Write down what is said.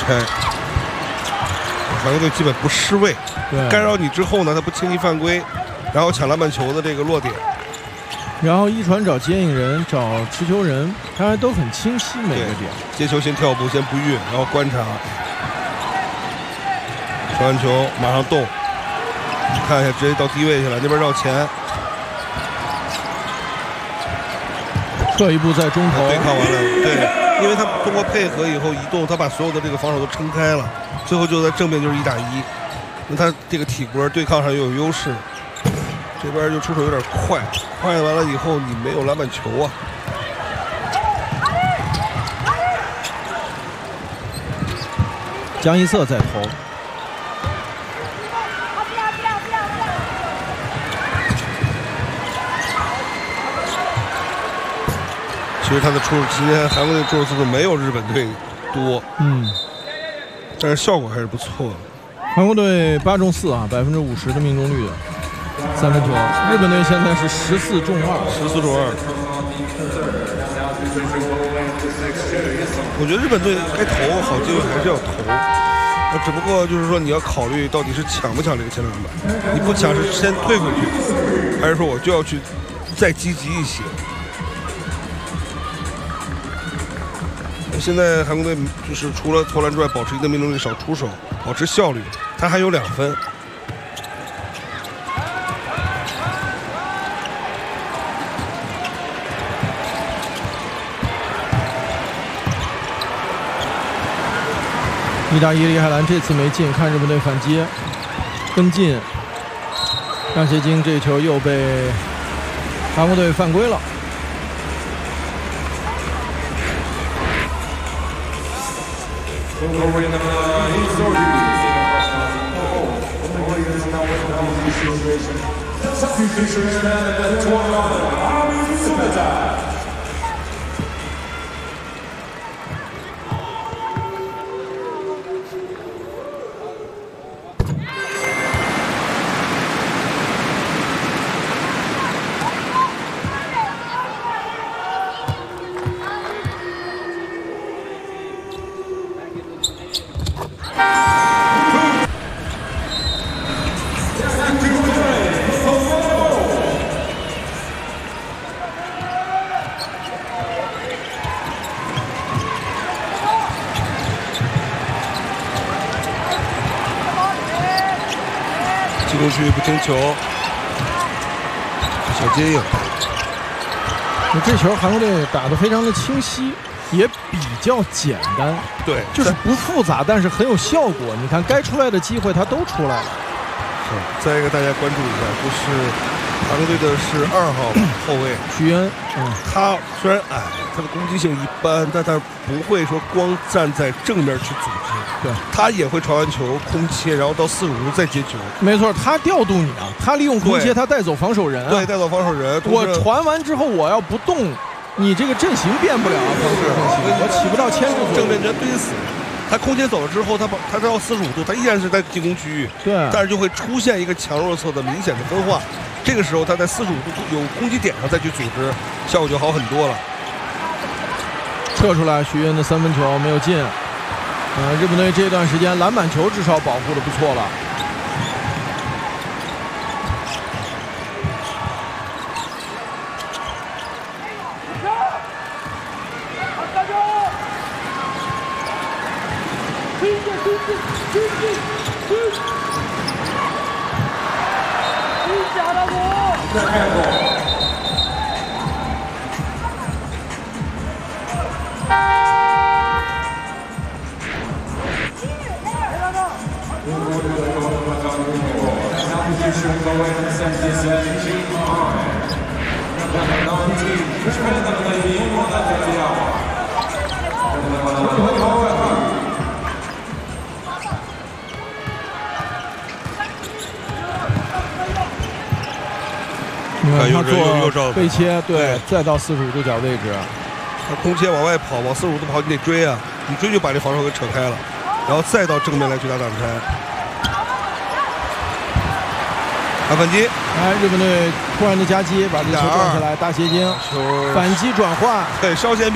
开。韩国队基本不失位，干扰你之后呢，他不轻易犯规，然后抢篮板球的这个落点。 然后一传找接应人，找持球人，他都很清晰每个点。 接球先跳步，先不运，然后观察，传完球马上动，看一下直接到低位去了，那边绕前， 撤一步在中投， 对抗完了，对，因为他通过配合以后移动，他把所有的这个防守都撑开了，最后就在正面就是1打1，那他这个体格对抗上又有优势。这边就出手有点快，快完了以后你没有篮板球啊。 江一瑟在投， 其实他的出手，今天韩国队出手次数没有日本队多，但是效果还是不错的。 韩国队8中4啊，50%的命中率的。3分球，日本队现在是14中2。 14中2。我觉得日本队该投好机会还是要投，只不过就是说你要考虑到底是抢不抢这个前篮板，你不抢是先退回去，还是说我就要去再积极一些？现在韩国队就是除了投篮之外，保持一个命中率，少出手，保持效率，他还有2分。 1打1李海兰这次没进，看日本队反击，跟进，张协京这球又被韩国队犯规了。 进攻区不听球，小接应。 这球韩国队打得非常的清晰，也比较简单。 对， 就是不复杂，但是很有效果。你看该出来的机会他都出来了。 是，再一个大家关注一下，就是韩国队的是2号后卫徐恩， 他虽然矮，他的攻击性一般，但他不会说光站在正面去组织。 对， 他也会传完球空切，然后到45度再接球。 没错，他调度你啊，他利用空切，他带走防守人啊。 对，带走防守人。 我传完之后我要不动，你这个阵型变不了啊，防守阵型，我起不到牵制作用。 正面直接堆死。他空切走了之后，他到45度，他依然是在进攻区域。 对， 但是就会出现一个强弱侧的明显的分化。这个时候他在45度有攻击点上再去组织，效果就好很多了。 撤出来，徐恩的3分球没有进。日本队这段时间篮板球至少保护的不错了。他做背切，对，再到45度角位置， 他空切往外跑，往45度跑，你得追啊！你追就把这防守给扯开了，然后再到正面来去打挡拆。打反击， 日本队突然的夹击，把这球断下来，大斜筋，反击转换， 对，稍显。